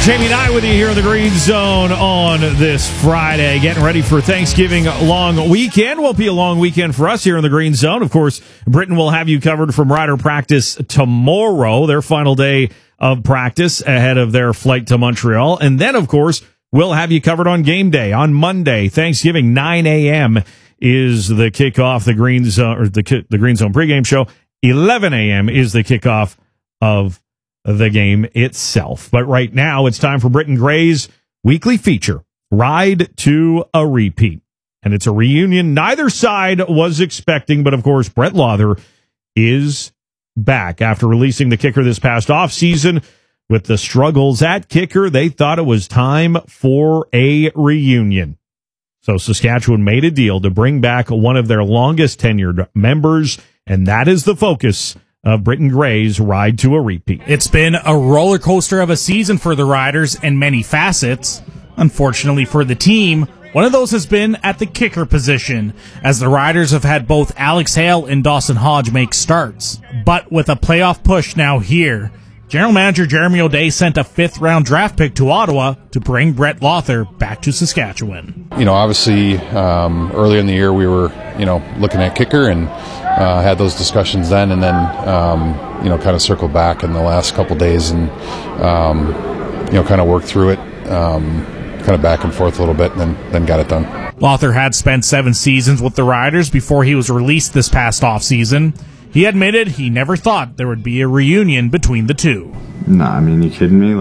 Jamie Nye with you here in the Green Zone on this Friday. Getting ready for Thanksgiving long weekend. Won't be a long weekend for us here in the Green Zone. Of course, Britain will have you covered from rider practice tomorrow, their final day of practice ahead of their flight to Montreal. And then, of course, we'll have you covered on game day on Monday, Thanksgiving, 9 a.m. is the kickoff, the Green Zone, or the Green Zone pregame show. 11 a.m. is the kickoff of the game itself. But right now, it's time for Britton Gray's weekly feature, Ride to a Repeat. And it's a reunion neither side was expecting, but of course, Brett Lauther is back. After releasing the kicker this past offseason with the struggles at kicker, they thought it was time for a reunion. So Saskatchewan made a deal to bring back one of their longest tenured members, and that is the focus of Britton Gray's Ride to a Repeat. It's been a roller coaster of a season for the Riders in many facets. Unfortunately for the team, one of those has been at the kicker position, as the Riders have had both Alex Hale and Dawson Hodge make starts. But with a playoff push now here, General Manager Jeremy O'Day sent a fifth-round draft pick to Ottawa to bring Brett Lauther back to Saskatchewan. Obviously, earlier in the year we were, looking at kicker and had those discussions then, and then, kind of circled back in the last couple days and, kind of worked through it, kind of back and forth a little bit, and then got it done. Lauther had spent 7 seasons with the Riders before he was released this past offseason. He admitted he never thought there would be a reunion between the two. Nah, I mean, you kidding me?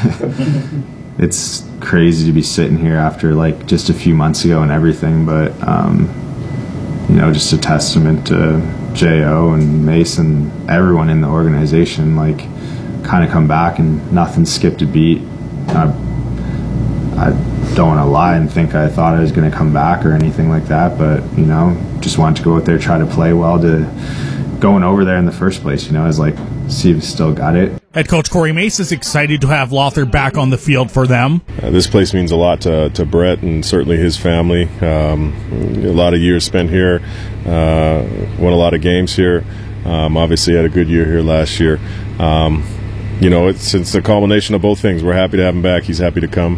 It's crazy to be sitting here after, just a few months ago and everything, but, just a testament to J.O. and Mason, everyone in the organization, kind of come back and nothing skipped a beat. I don't want to lie and think I thought I was going to come back or anything like that, but, just wanted to go out there, try to play well to going over there in the first place, I was see if still got it. Head coach Corey Mace is excited to have Lauther back on the field for them. This place means a lot to Brett and certainly his family. A lot of years spent here, won a lot of games here. Obviously had a good year here last year. It's the culmination of both things. We're happy to have him back. He's happy to come.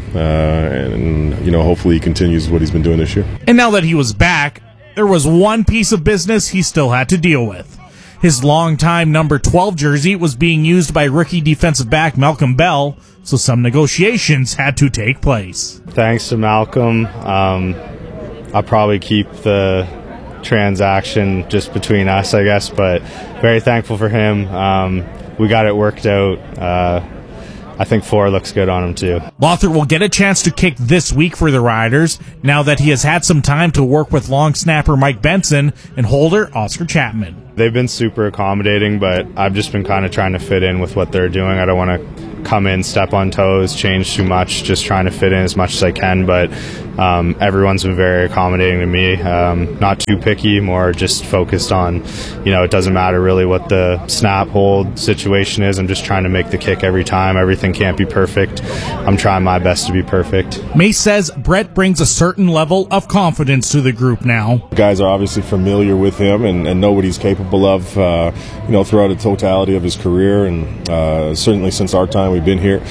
And hopefully he continues what he's been doing this year. And now that he was back, there was one piece of business he still had to deal with. His longtime number 12 jersey was being used by rookie defensive back Malcolm Bell, so some negotiations had to take place. Thanks to Malcolm. I'll probably keep the transaction just between us, I guess, but very thankful for him. We got it worked out. I think 4 looks good on him, too. Lauther will get a chance to kick this week for the Riders, now that he has had some time to work with long snapper Mike Benson and holder Oscar Chapman. They've been super accommodating, but I've just been kind of trying to fit in with what they're doing. I don't want to come in, step on toes, change too much, just trying to fit in as much as I can, but everyone's been very accommodating to me. Not too picky, more just focused on, it doesn't matter really what the snap hold situation is. I'm just trying to make the kick every time. Everything can't be perfect. I'm trying my best to be perfect. Mace says Brett brings a certain level of confidence to the group now. The guys are obviously familiar with him and know what he's capable of, throughout the totality of his career, and certainly since our time we've been here.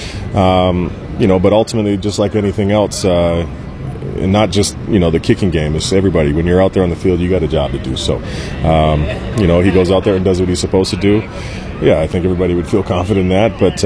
But ultimately, just like anything else, and not just the kicking game, it's everybody. When you're out there on the field, you got a job to do. So he goes out there and does what he's supposed to do. Yeah, I think everybody would feel confident in that, but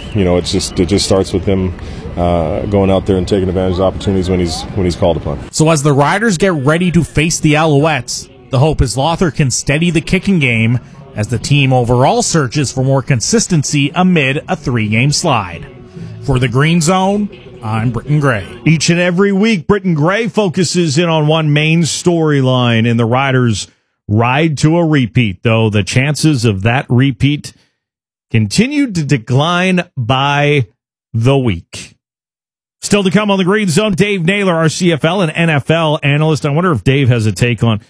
it just starts with him going out there and taking advantage of opportunities when he's called upon. So as the Riders get ready to face the Alouettes, the hope is Lauther can steady the kicking game as the team overall searches for more consistency amid a 3-game slide. For the Green Zone, I'm Britton Gray. Each and every week, Britton Gray focuses in on one main storyline in the Riders' ride to a repeat, though the chances of that repeat continue to decline by the week. Still to come on the Green Zone, Dave Naylor, our CFL and NFL analyst. I wonder if Dave has a take on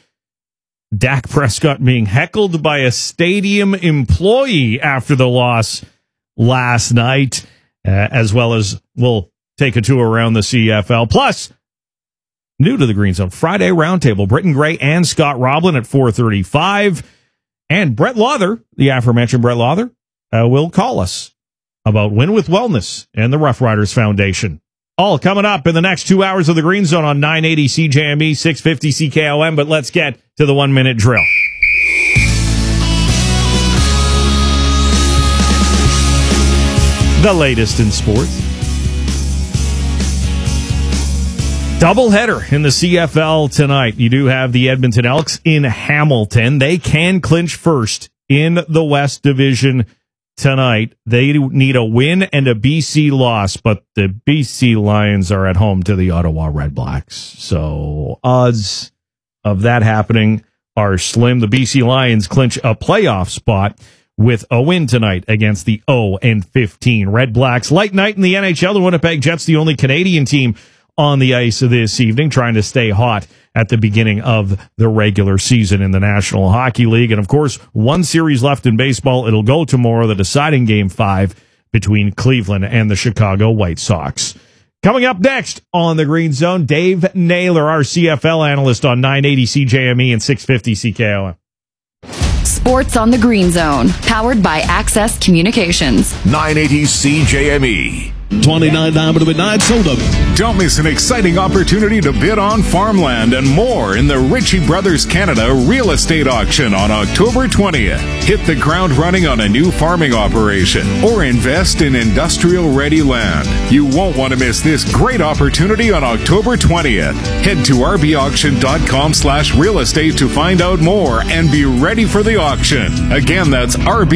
Dak Prescott being heckled by a stadium employee after the loss last night, as well as we'll take a tour around the CFL. Plus, new to the Green Zone, Friday Roundtable, Britton Gray and Scott Roblin at 4:35. And Brett Lauther, the aforementioned Brett Lauther, will call us about Win with Wellness and the Rough Riders Foundation. All coming up in the next 2 hours of the Green Zone on 980 CJME, 650 CKOM. But let's get to the 1 minute drill. The latest in sports. Doubleheader in the CFL tonight. You do have the Edmonton Elks in Hamilton. They can clinch first in the West Division tonight. They need a win and a BC loss, but the BC Lions are at home to the Ottawa Redblacks. So odds of that happening are slim. The BC Lions clinch a playoff spot with a win tonight against the 0-15 Redblacks. Light night in the NHL. The Winnipeg Jets, the only Canadian team on the ice this evening, trying to stay hot at the beginning of the regular season in the National Hockey League. And, of course, one series left in baseball. It'll go tomorrow, the deciding Game 5 between Cleveland and the Chicago White Sox. Coming up next on the Green Zone, Dave Naylor, our CFL analyst on 980 CJME and 650 CKOM. Sports on the Green Zone, powered by Access Communications. 980 CJME. 29 down to the midnight soda. Don't miss an exciting opportunity to bid on farmland and more in the Ritchie Brothers Canada real estate auction on October 20th. Hit the ground running on a new farming operation or invest in industrial-ready land. You won't want to miss this great opportunity on October 20th. Head to rbauction.com/real estate to find out more and be ready for the auction. Again, that's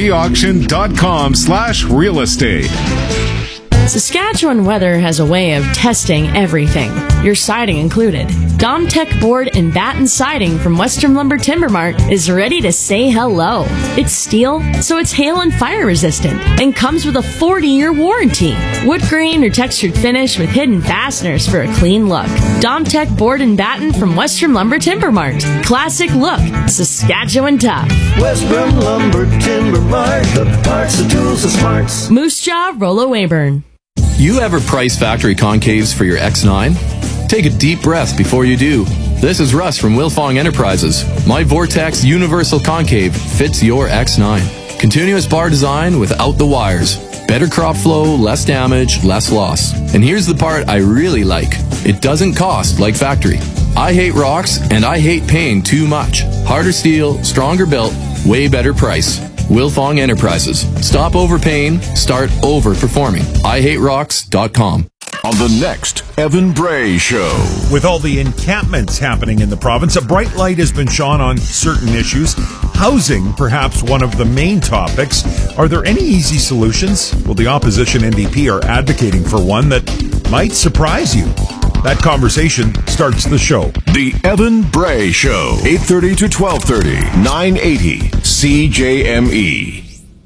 rbauction.com/real estate. Saskatchewan Weather has a way of testing everything, your siding included. Domtech Board and Batten Siding from Western Lumber Timber Mart is ready to say hello. It's steel, so it's hail and fire resistant, and comes with a 40-year warranty. Wood grain or textured finish with hidden fasteners for a clean look. Domtech Board and Batten from Western Lumber Timber Mart. Classic look, Saskatchewan tough. Western Lumber Timber Mart, the parts, the tools, the smarts. Moose Jaw, Rollo Weyburn. You ever price factory concaves for your X9? Take a deep breath before you do. This is Russ from Wilfong Enterprises. My Vortex Universal Concave fits your X9. Continuous bar design without the wires. Better crop flow, less damage, less loss. And here's the part I really like. It doesn't cost like factory. I hate rocks and I hate paying too much. Harder steel, stronger built, way better price. Wilfong Enterprises. Stop overpaying, start overperforming. IHateRocks.com. On the next Evan Bray Show. With all the encampments happening in the province, a bright light has been shone on certain issues. Housing, perhaps one of the main topics. Are there any easy solutions? Well, the opposition NDP are advocating for one that might surprise you. That conversation starts the show. The Evan Bray Show, 8:30 to 12:30, 980 CJME.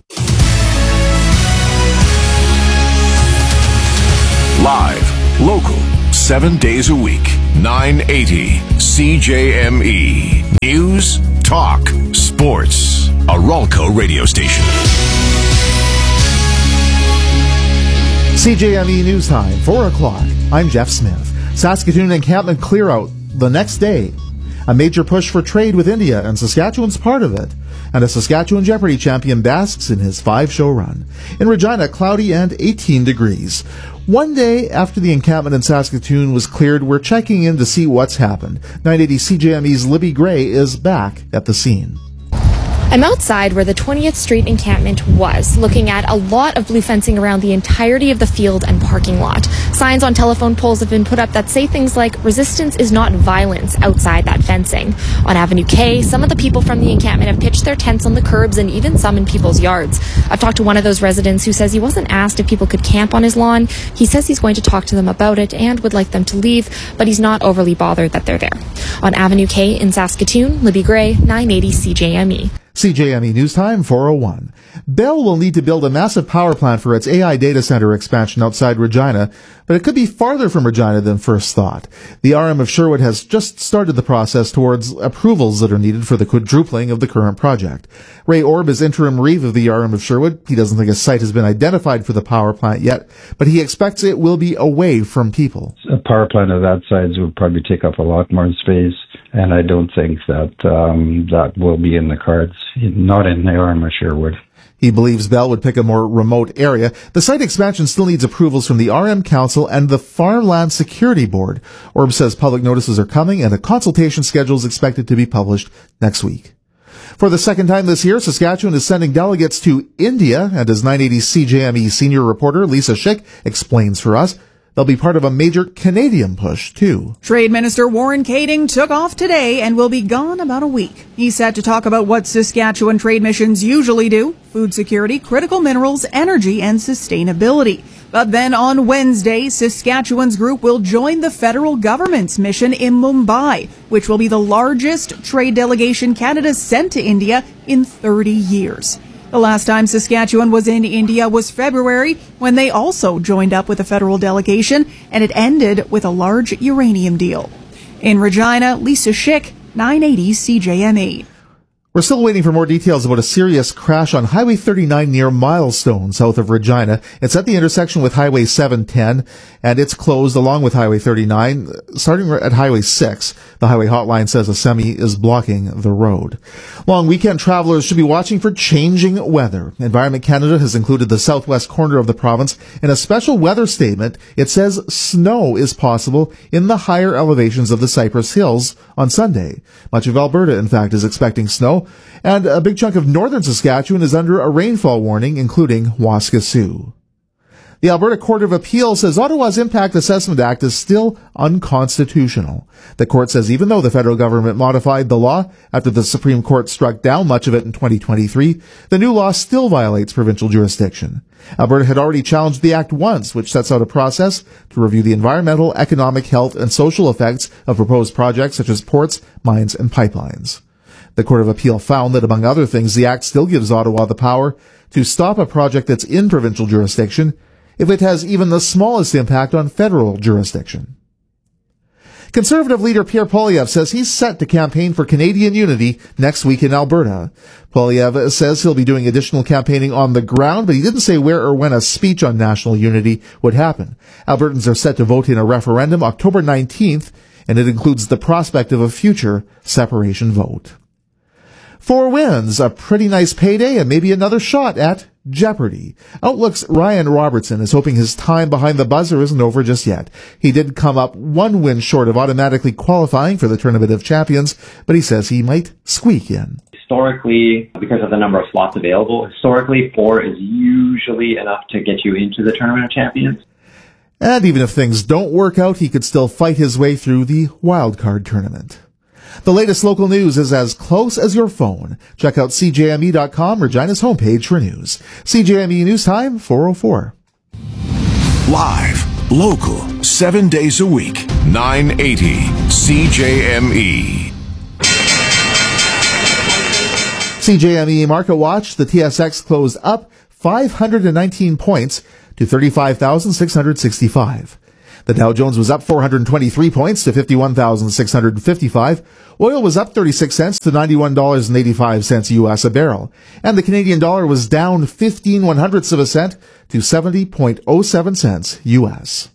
Live, local, 7 days a week, 980 CJME. News, talk, sports. A Ralco radio station. CJME News Time, 4 o'clock. I'm Jeff Smith. Saskatoon encampment clear out the next day. A major push for trade with India, and Saskatchewan's part of it. And a Saskatchewan Jeopardy champion basks in his 5-show run. In Regina, cloudy and 18 degrees. One day after the encampment in Saskatoon was cleared, we're checking in to see what's happened. 980 CJME's Libby Gray is back at the scene. I'm outside where the 20th Street encampment was, looking at a lot of blue fencing around the entirety of the field and parking lot. Signs on telephone poles have been put up that say things like, "Resistance is not violence," outside that fencing. On Avenue K, some of the people from the encampment have pitched their tents on the curbs and even some in people's yards. I've talked to one of those residents who says he wasn't asked if people could camp on his lawn. He says he's going to talk to them about it and would like them to leave, but he's not overly bothered that they're there. On Avenue K in Saskatoon, Libby Gray, 980 CJME. CJME News Time, 4:01. Bell will need to build a massive power plant for its AI data center expansion outside Regina, but it could be farther from Regina than first thought. The RM of Sherwood has just started the process towards approvals that are needed for the quadrupling of the current project. Ray Orb is interim reeve of the RM of Sherwood. He doesn't think a site has been identified for the power plant yet, but he expects it will be away from people. A power plant of that size would probably take up a lot more space, and I don't think that that will be in the cards, not in the RM of Sherwood. He believes Bell would pick a more remote area. The site expansion still needs approvals from the RM Council and the Farmland Security Board. Orb says public notices are coming and a consultation schedule is expected to be published next week. For the second time this year, Saskatchewan is sending delegates to India, and as 980 CJME senior reporter Lisa Schick explains for us, they'll be part of a major Canadian push, too. Trade Minister Warren Kading took off today and will be gone about a week. He's set to talk about what Saskatchewan trade missions usually do: food security, critical minerals, energy, and sustainability. But then on Wednesday, Saskatchewan's group will join the federal government's mission in Mumbai, which will be the largest trade delegation Canada sent to India in 30 years. The last time Saskatchewan was in India was February, when they also joined up with a federal delegation, and it ended with a large uranium deal. In Regina, Lisa Schick, 980 CJME. We're still waiting for more details about a serious crash on Highway 39 near Milestone, south of Regina. It's at the intersection with Highway 710, and it's closed along with Highway 39, starting at Highway 6. The highway hotline says a semi is blocking the road. Long weekend travelers should be watching for changing weather. Environment Canada has included the southwest corner of the province in a special weather statement. It says snow is possible in the higher elevations of the Cypress Hills on Sunday. Much of Alberta, in fact, is expecting snow, and a big chunk of northern Saskatchewan is under a rainfall warning, including Waskesiu. The Alberta Court of Appeal says Ottawa's Impact Assessment Act is still unconstitutional. The court says even though the federal government modified the law after the Supreme Court struck down much of it in 2023, the new law still violates provincial jurisdiction. Alberta had already challenged the act once, which sets out a process to review the environmental, economic, health, and social effects of proposed projects such as ports, mines, and pipelines. The Court of Appeal found that, among other things, the act still gives Ottawa the power to stop a project that's in provincial jurisdiction if it has even the smallest impact on federal jurisdiction. Conservative leader Pierre Poilievre says he's set to campaign for Canadian unity next week in Alberta. Poilievre says he'll be doing additional campaigning on the ground, but he didn't say where or when a speech on national unity would happen. Albertans are set to vote in a referendum October 19th, and it includes the prospect of a future separation vote. 4 wins, a pretty nice payday, and maybe another shot at Jeopardy! Outlook's Ryan Robertson is hoping his time behind the buzzer isn't over just yet. He did come up 1 win short of automatically qualifying for the Tournament of Champions, but he says he might squeak in. Historically, because of the number of slots available, historically 4 is usually enough to get you into the Tournament of Champions. And even if things don't work out, he could still fight his way through the wildcard tournament. The latest local news is as close as your phone. Check out CJME.com, Regina's homepage for news. CJME News Time, 4:04. Live, local, 7 days a week, 980 CJME. CJME Market Watch, the TSX closed up 519 points to 35,665. The Dow Jones was up 423 points to 51,655. Oil was up 36 cents to $91.85 U.S. a barrel. And the Canadian dollar was down 15/100ths of a cent to 70.07 cents U.S.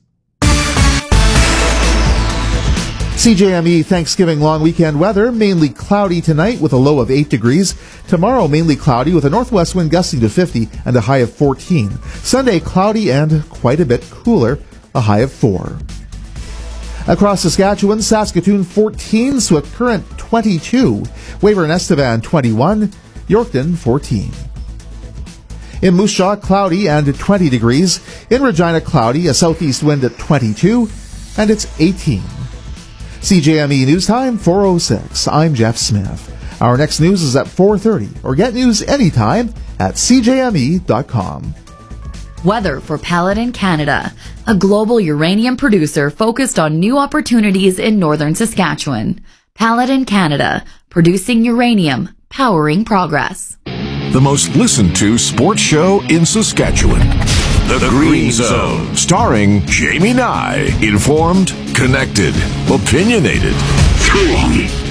CJME Thanksgiving long weekend weather, mainly cloudy tonight with a low of 8 degrees. Tomorrow, mainly cloudy with a northwest wind gusting to 50 and a high of 14. Sunday, cloudy and quite a bit cooler, a high of 4. Across Saskatchewan, Saskatoon 14, Swift Current 22, Weyburn Estevan 21, Yorkton 14. In Moose Jaw, cloudy and 20 degrees. In Regina, cloudy, a southeast wind at 22, and it's 18. CJME News Time, 4:06. I'm Jeff Smith. Our next news is at 4:30, or get news anytime at CJME.com. Weather for Paladin Canada, a global uranium producer focused on new opportunities in northern Saskatchewan. Paladin Canada, producing uranium, powering progress. The most listened to sports show in Saskatchewan. The Green Zone, starring Jamie Nye. Informed, connected, opinionated. 3